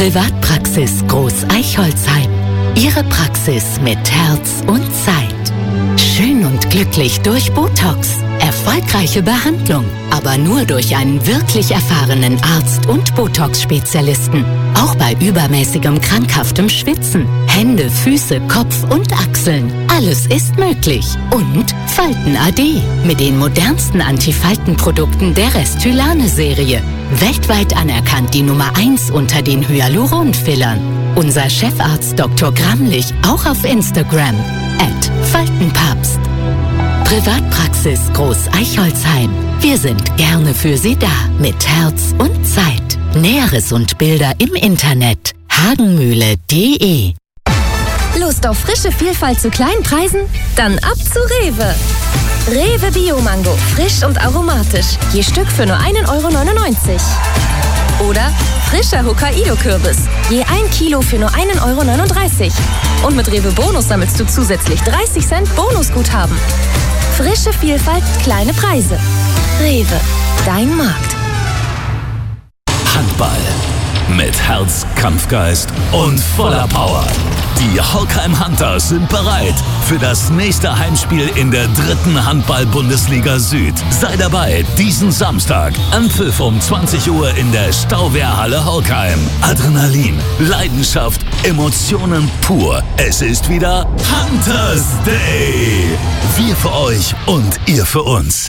Privatpraxis Groß-Eichholzheim. Ihre Praxis mit Herz und Zeit. Schön und glücklich durch Botox. Erfolgreiche Behandlung, aber nur durch einen wirklich erfahrenen Arzt und Botox-Spezialisten. Auch bei übermäßigem krankhaftem Schwitzen. Hände, Füße, Kopf und Achseln. Alles ist möglich. Und Falten AD mit den modernsten Antifaltenprodukten der Restylane-Serie. Weltweit anerkannt die Nummer 1 unter den Hyaluron-Fillern. Unser Chefarzt Dr. Gramlich auch auf Instagram @Faltenpapst. Privatpraxis Groß-Eichholzheim. Wir sind gerne für Sie da mit Herz und Zeit. Näheres und Bilder im Internet hagenmühle.de. Lust auf frische Vielfalt zu kleinen Preisen? Dann ab zu Rewe. Rewe Bio-Mango, frisch und aromatisch. Je Stück für nur 1,99 €. Oder frischer Hokkaido-Kürbis. Je 1 Kilo für nur 1,39 €. Und mit Rewe Bonus sammelst du zusätzlich 30 Cent Bonusguthaben. Frische Vielfalt, kleine Preise. Rewe, dein Markt. Handball. Mit Herz, Kampfgeist und voller Power. Die Horkheim Hunters sind bereit für das nächste Heimspiel in der 3. Handball-Bundesliga Süd. Sei dabei diesen Samstag. Anpfiff um 20 Uhr in der Stauwehrhalle Horkheim. Adrenalin, Leidenschaft, Emotionen pur. Es ist wieder Hunters Day. Wir für euch und ihr für uns.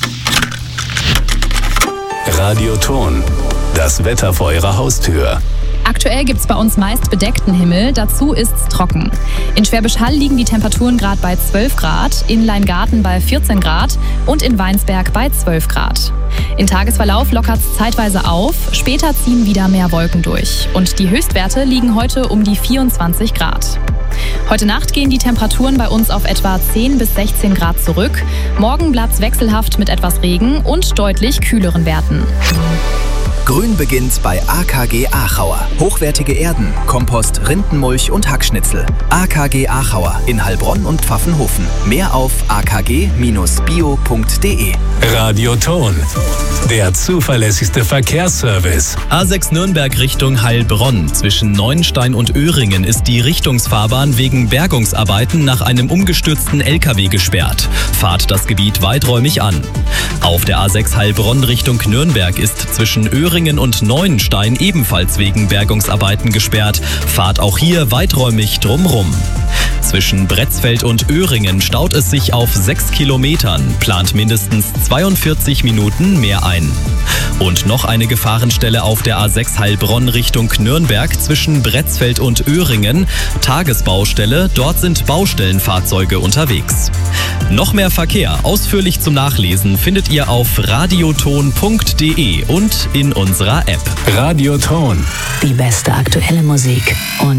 Radioton. Das Wetter vor Ihrer Haustür. Aktuell gibt es bei uns meist bedeckten Himmel, dazu ist's trocken. In Schwäbisch Hall liegen die Temperaturen gerade bei 12 Grad, in Leingarten bei 14 Grad und in Weinsberg bei 12 Grad. Im Tagesverlauf lockert es zeitweise auf, später ziehen wieder mehr Wolken durch. Und die Höchstwerte liegen heute um die 24 Grad. Heute Nacht gehen die Temperaturen bei uns auf etwa 10 bis 16 Grad zurück. Morgen bleibt's wechselhaft mit etwas Regen und deutlich kühleren Werten. Grün beginnt bei AKG Aachauer. Hochwertige Erden, Kompost, Rindenmulch und Hackschnitzel. AKG Aachauer in Heilbronn und Pfaffenhofen. Mehr auf akg-bio.de. Radioton. Der zuverlässigste Verkehrsservice. A6 Nürnberg Richtung Heilbronn. Zwischen Neuenstein und Öhringen ist die Richtungsfahrbahn wegen Bergungsarbeiten nach einem umgestürzten LKW gesperrt. Fahrt das Gebiet weiträumig an. Auf der A6 Heilbronn Richtung Nürnberg ist zwischen Öhringen und Neuenstein ebenfalls wegen Bergungsarbeiten gesperrt. Fahrt auch hier weiträumig drumrum. Zwischen Bretzfeld und Öhringen staut es sich auf 6 Kilometern, plant mindestens 42 Minuten mehr ein. Und noch eine Gefahrenstelle auf der A6 Heilbronn Richtung Nürnberg zwischen Bretzfeld und Öhringen. Tagesbaustelle, dort sind Baustellenfahrzeuge unterwegs. Noch mehr Verkehr ausführlich zum Nachlesen findet ihr auf radioton.de und in unserer App. Radioton. Die beste aktuelle Musik und